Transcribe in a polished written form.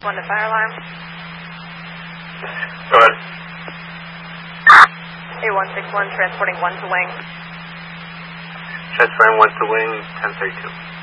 One to fire alarm. Go ahead. A161 transporting 1 to wing. Transferring 1 to wing, 1032.